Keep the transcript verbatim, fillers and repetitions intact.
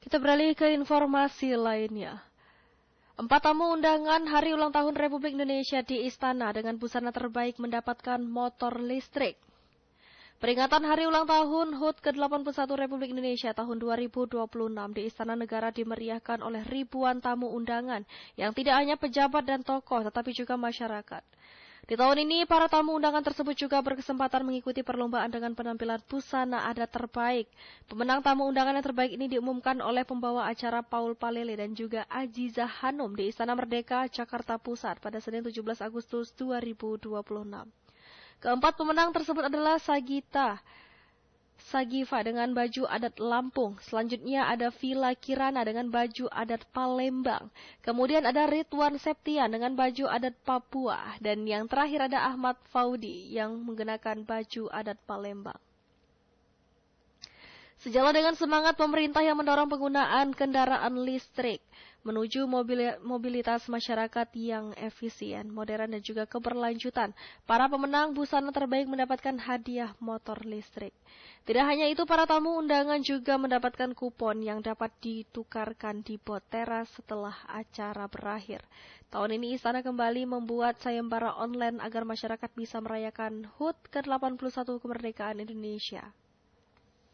Kita beralih ke informasi lainnya. Empat tamu undangan Hari Ulang Tahun Republik Indonesia di Istana dengan busana terbaik mendapatkan motor listrik. Peringatan Hari Ulang Tahun H U T ke delapan puluh satu Republik Indonesia tahun dua ribu dua puluh enam di Istana Negara dimeriahkan oleh ribuan tamu undangan yang tidak hanya pejabat dan tokoh tetapi juga masyarakat. Di tahun ini, para tamu undangan tersebut juga berkesempatan mengikuti perlombaan dengan penampilan busana adat terbaik. Pemenang tamu undangan yang terbaik ini diumumkan oleh pembawa acara Paul Palele dan juga Aziza Hanum di Istana Merdeka, Jakarta Pusat pada Senin tujuh belas Agustus dua ribu dua puluh enam. Keempat pemenang tersebut adalah Sagita Sagiva dengan baju adat Lampung. Selanjutnya ada Villa Kirana dengan baju adat Palembang. Kemudian ada Ridwan Septian dengan baju adat Papua. Dan yang terakhir ada Ahmad Faudi yang menggunakan baju adat Palembang. Sejalan dengan semangat pemerintah yang mendorong penggunaan kendaraan listrik menuju mobilitas masyarakat yang efisien, modern dan juga keberlanjutan, para pemenang busana terbaik mendapatkan hadiah motor listrik. Tidak hanya itu, para tamu undangan juga mendapatkan kupon yang dapat ditukarkan di bot teras setelah acara berakhir. Tahun ini Istana kembali membuat sayembara online agar masyarakat bisa merayakan H U T ke delapan puluh satu kemerdekaan Indonesia.